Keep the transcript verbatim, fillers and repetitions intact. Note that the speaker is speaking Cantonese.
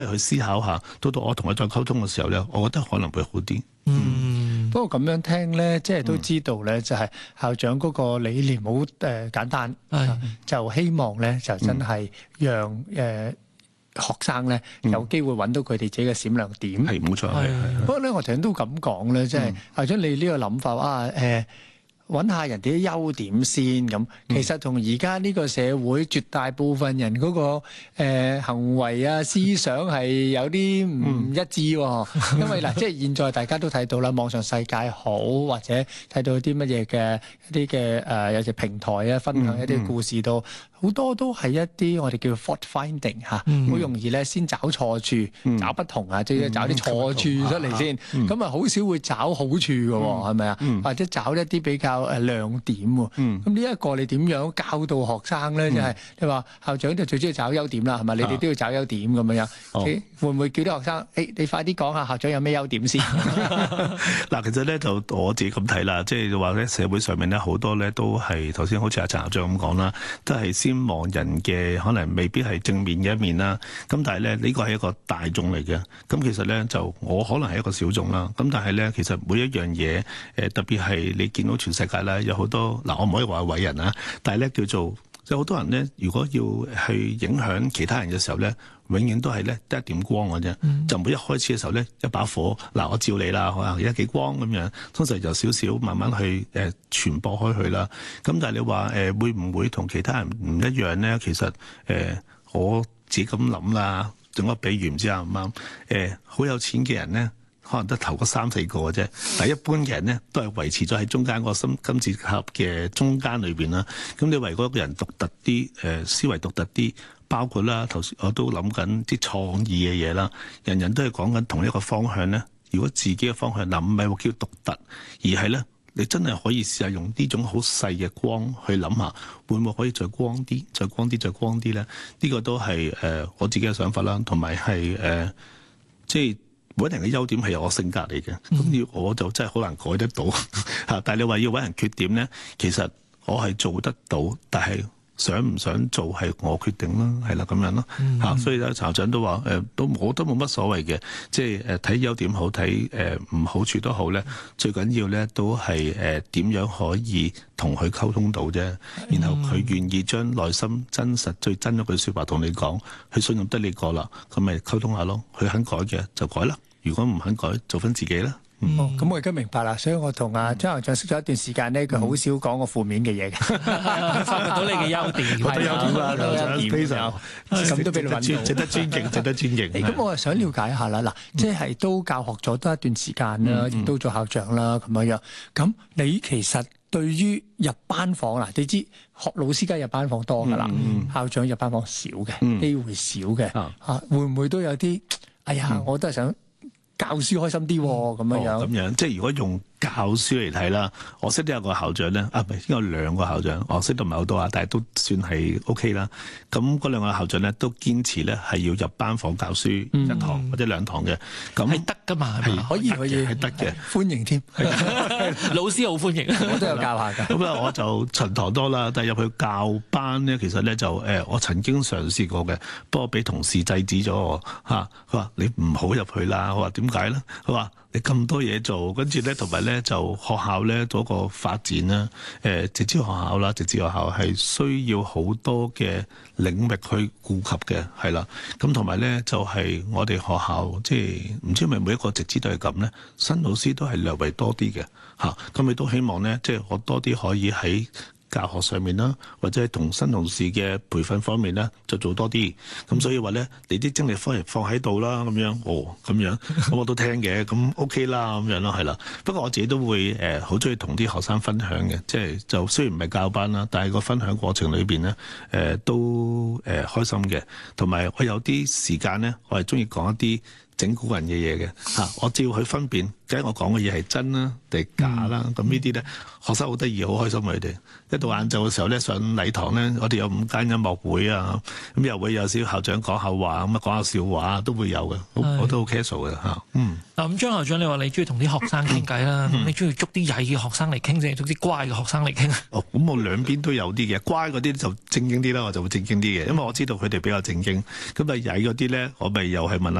去思考下，到到我同佢再溝通嘅時候咧，我覺得可能會好啲。 嗯，不過咁樣聽咧，即係都知道咧，就係校長嗰個理念好誒簡單，就希望咧就真係讓誒、呃、學生咧有機會揾到佢哋自己嘅閃亮點。 係冇錯，係。 不過咧，我頭先都咁講咧，即係校長你呢個諗法啊誒。呃揾下人哋啲優點先咁，其實同而家呢個社會絕大部分人嗰、那個、呃、行為啊思想係有啲唔一致喎、哦。因為嗱，即係現在大家都睇到啦，網上世界好，或者睇到啲乜嘢嘅一啲嘅誒有隻平台啊，分享一啲故事都好、嗯、多都係一啲我哋叫 fault finding 嚇，好、嗯、容易咧先找錯處，嗯、找不同啊，即係找啲錯處出嚟先，咁啊好少會找好處嘅喎，係咪啊？或者找一啲比較誒亮點喎，咁呢一個你點樣教導學生咧？即係你話校長就最中意找優點啦，係咪？你哋都要找優點咁樣樣，哦、會唔會叫啲學生？誒、欸，你快啲講下校長有咩優點先？ 嗱，其實咧就我自己咁睇啦，即係話咧社會上面咧好多咧都係頭先好似阿陳校長咁講啦，都係先望人嘅可能未必係正面嘅一面啦。咁但係咧呢個係一個大眾嚟嘅，咁其實咧就我可能係一個小眾啦。咁但係咧其實每一樣嘢誒特別係你見到全世界咧。有好多嗱，我唔可以話偉人啊，但係咧叫做有好多人咧，如果要去影響其他人嘅時候咧，永遠都係咧得一點光嘅啫，嗯、就唔會一開始嘅時候咧一把火嗱，我照你啦，可能而家幾光咁樣，通常就少少慢慢去誒傳播開去啦。咁但係你話誒會唔會同其他人唔一樣咧？其實誒、呃、我自己咁諗啦，整個比喻唔知啱唔啱？誒好有錢嘅人咧。可能得頭嗰三四個嘅啫，但係一般嘅人咧都係維持咗喺中間個金金字塔嘅中間裏邊啦。咁你為嗰個人獨特啲，誒思維獨特啲，包括啦頭先我都諗緊啲創意嘅嘢啦。人人都係講緊同一個方向咧。如果自己嘅方向嗱唔係話叫獨特，而係咧你真係可以試下用呢種好細嘅光去諗下，會唔會可以再光啲、再光啲、再光啲咧？呢、呢個都係誒、呃、我自己嘅想法啦，同埋係誒即係。每一個人嘅優點係有我性格嚟嘅，咁要我就真係好難改得到嚇。但係你話要揾人缺點咧，其實我係做得到，但係想唔想做係我決定啦，係啦咁樣咯嚇。嗯、所以咧，校長都話誒，都我都冇乜所謂嘅，即係誒睇優點好，睇誒唔好處都好咧。最緊要咧都係誒點樣可以同佢溝通到啫，然後佢願意將內心真實最真嗰句説話同你講，佢信任得你過啦，咁咪溝通下咯。佢肯改嘅就改啦。如果唔肯改，做翻自己啦。 嗯、哦，咁我而家明白啦。所以我同阿張校長識咗一段時間咧，佢好少講個負面嘅嘢嘅，發掘到你嘅優點， 好多優點啦，校長非常咁都俾你揾到， 值得尊敬，值得尊敬。 咁我係想了解一下啦。嗱、嗯，即係都教學咗多一段時間啦，亦、嗯、都做校長啦，咁樣樣。咁你其實對於入班房嗱，你知學老師梗係入班房多噶啦，嗯、校長入班房少嘅，嗯、機會少嘅嚇、嗯啊，會唔會都有啲？哎呀，嗯、我都係想教書開心啲咁樣樣。 咁、哦、樣即係如果用教書嚟睇啦，我識得有個校長咧，啊唔係應該有兩個校長，我識得唔係好多啊，但係都算係 OK 啦。咁嗰兩個校長咧都堅持咧係要入班房教書、嗯、一堂或者兩堂嘅，咁係得噶嘛，係可以可以係得嘅， 歡迎添， 老師好歡迎， 我都有教下㗎。 咁啊，我就巡堂多啦，但係入去教班咧，其實咧就誒，我曾經嘗試過嘅，不過俾同事制止咗我嚇，佢話你唔好入去啦。我話點解咧？佢話你咁多嘢做，跟住咧同埋咧就學校咧嗰個發展啦，誒直資學校啦，直資學校係需要好多嘅領域去顧及嘅，係啦。咁同埋咧就係我哋學校即係唔知係咪每一個直資都係咁咧，新老師都係略為多啲嘅嚇。咁你都希望咧，即係我多啲可以喺教學上面啦，或者係同新同事嘅培訓方面咧，就做多啲。咁所以話咧，你啲精力方面放喺度啦，咁樣哦，咁樣咁我都聽嘅，咁 OK 啦，咁樣咯，係啦。不過我自己都會誒好中意同啲學生分享嘅，即係就雖然唔係教班啦，但係個分享過程裏邊咧，誒、呃、都誒、呃、開心嘅。同埋我有啲時間咧，我係中意講一啲整蠱人嘅嘢嘅嚇，我照去分辨，究竟我講嘅嘢係真啦定係假啦。咁、嗯、呢啲咧，學生好得意，好開心佢哋。一到晏晝嘅時候咧，上禮堂咧，我哋有午間音樂會啊，咁又會有少校長講下話，咁啊講下笑話都會有嘅，我都好 casual 嘅嚇。嗯。 嗱咁張校長，你話你中意同啲學生傾偈啦，咁、嗯、你中意捉啲曳嘅學生嚟傾定係捉啲乖嘅學生嚟傾？ 哦，咁我兩邊都有啲嘅，乖嗰啲就正經啲啦，我就會正經啲嘅，因為我知道佢哋比較正經。咁啊曳嗰啲咧，我咪又係問下